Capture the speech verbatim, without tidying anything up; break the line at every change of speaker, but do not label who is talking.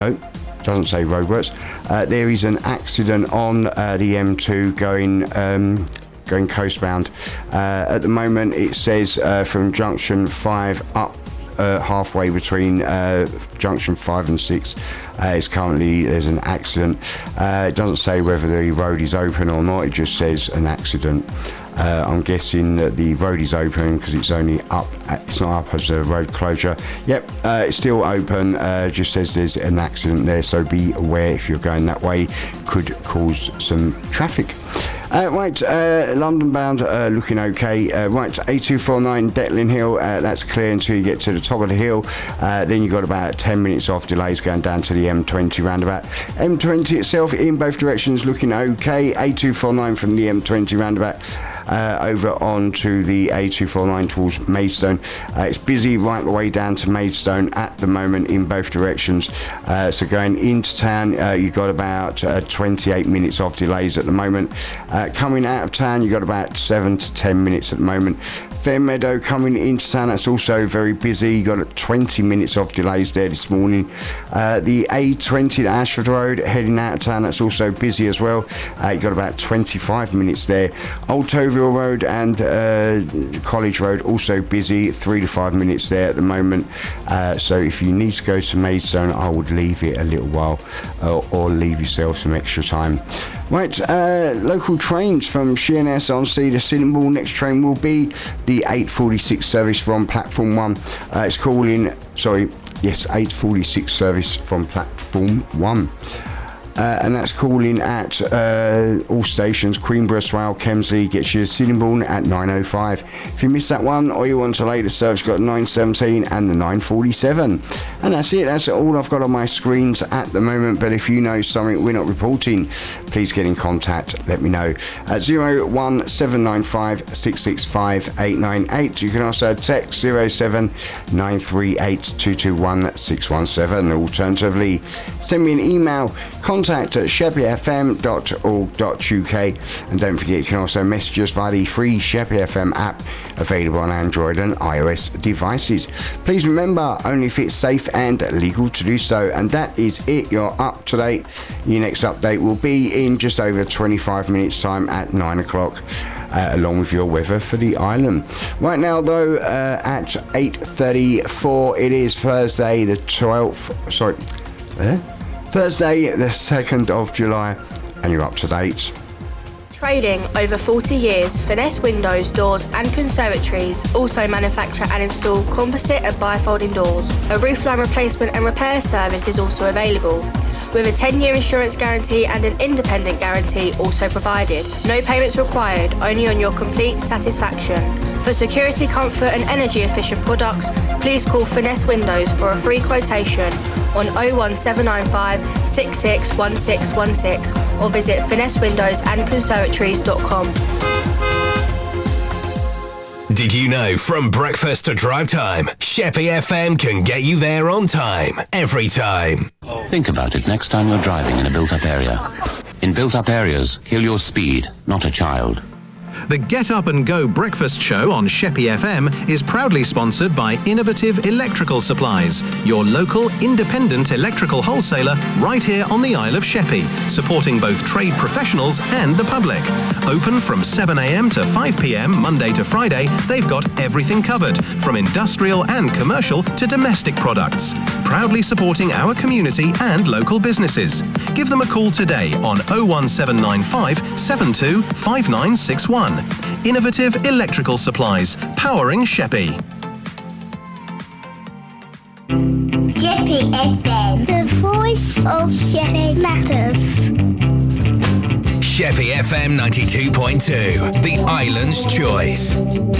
Oh, doesn't say roadworks. Uh, there is an accident on uh, the M two going um, going coastbound. Uh, at the moment, it says uh, from junction five up uh, halfway between uh, junction five and six. Uh, it's currently there's an accident. Uh, it doesn't say whether the road is open or not. It just says an accident. Uh, I'm guessing that the road is open because it's only up. It's not up as a road closure. Yep, uh, it's still open. Uh, just says there's an accident there, so be aware if you're going that way. Could cause some traffic. Uh, right, uh, London bound, uh, looking okay. Uh, right, A two forty-nine Detling Hill, uh, that's clear until you get to the top of the hill. Uh, then you've got about ten minutes off delays going down to the M twenty roundabout. M twenty itself in both directions looking okay. A two forty-nine from the M twenty roundabout. Uh, over on to the A two forty-nine towards Maidstone. Uh, it's busy right the way down to Maidstone at the moment in both directions. Uh, so going into town, uh, you've got about uh, twenty-eight minutes off delays at the moment. Uh, coming out of town, you've got about seven to ten minutes at the moment. Fairmeadow coming into town, that's also very busy. You got twenty minutes off delays there this morning. Uh, the A twenty, the Ashford Road, heading out of town, that's also busy as well. Uh, you got about twenty-five minutes there. Old Toville Road and uh, College Road also busy, three to five minutes there at the moment. Uh, so if you need to go to Maidstone, I would leave it a little while uh, or leave yourself some extra time. Right, uh, local trains from Sheerness on Sea to Sittingbourne. Next train will be the eight forty-six service from platform one. Uh, it's calling, sorry, yes, eight forty-six service from platform one. Uh, and that's calling at uh, all stations. Queenborough, Swale, Kemsley gets you to Sittingbourne at nine oh five. If you missed that one or you want to later service, you've got nine seventeen and the nine forty-seven. And that's it. That's all I've got on my screens at the moment. But if you know something we're not reporting, please get in contact. Let me know at zero one seven nine five six six five eight nine eight. You can also text zero seven nine three eight two two one six one seven. Alternatively, send me an email. Contact at sheppey f m dot org dot u k, and don't forget you can also message us via the free Sheppey F M app available on Android and iOS devices. Please remember, only if it's safe and legal to do so. And that is it. You're up to date. Your next update will be in just over twenty-five minutes time at nine o'clock. Uh, along with your weather for the island. Right now, though, uh, at eight thirty-four, it is Thursday the twelfth. Sorry, uh, Thursday the second of July, and you're up to date.
Trading over forty years, Finesse Windows, Doors and Conservatories also manufacture and install composite and bifolding doors. A roofline replacement and repair service is also available, with a ten-year insurance guarantee and an independent guarantee also provided. No payments required, only on your complete satisfaction. For security, comfort and energy efficient products, please call Finesse Windows for a free quotation on oh one seven nine five six six one six one six or visit finesse windows and conservatories dot com.
Did you know from breakfast to drive time, Sheppey F M can get you there on time, every time?
Think about it next time you're driving in a built-up area. In built-up areas, kill your speed, not a child.
The Get Up and Go breakfast show on Sheppey F M is proudly sponsored by Innovative Electrical Supplies, your local independent electrical wholesaler right here on the Isle of Sheppey, supporting both trade professionals and the public. Open from seven a m to five p m Monday to Friday, they've got everything covered, from industrial and commercial to domestic products. Proudly supporting our community and local businesses. Give them a call today on oh one seven nine five seven two five nine six one. Innovative Electrical Supplies, powering Sheppey.
Sheppey F M, the voice of Sheppey matters.
Sheppey F M ninety-two point two, the island's choice.